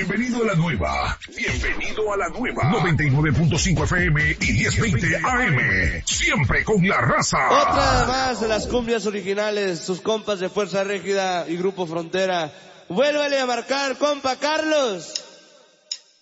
Bienvenido a la nueva. Bienvenido a la nueva. 99.5 FM y 1020 AM. Siempre con la raza. Otra más de las cumbias originales, sus compas de Fuerza Régida y Grupo Frontera. Vuélvale a marcar, compa Carlos.